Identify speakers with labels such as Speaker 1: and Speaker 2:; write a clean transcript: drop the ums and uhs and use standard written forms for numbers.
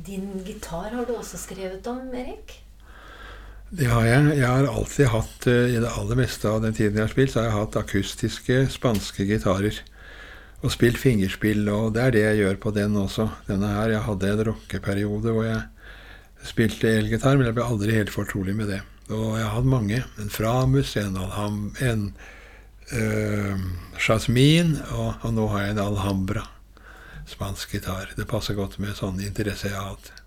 Speaker 1: Din gitar har du også skrevet om, Erik?
Speaker 2: Det har jeg. Jeg har alltid hatt, i det aller meste av den tiden jeg har spilt, så har jeg hatt akustiske spanske gitarer. Og spilt fingerspill, og det er det jeg gjør på den også. Denne her, jeg hadde en rockeperiode hvor jeg spilte elgitar, men jeg ble aldri helt fortrolig med det. Og jeg har hatt mange. En Framus, en Jasmin, og nå har jeg en Alhambra. Spansk gitar. Det passer godt med sånn interesse jeg har hatt.